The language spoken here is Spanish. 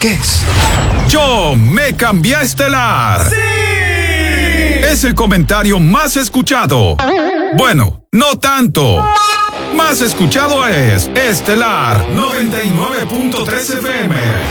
¿Qué es? Yo me cambié a Estelar. ¡Sí! Es el comentario más escuchado. Bueno, no tanto. Más escuchado es Estelar 99.3 FM.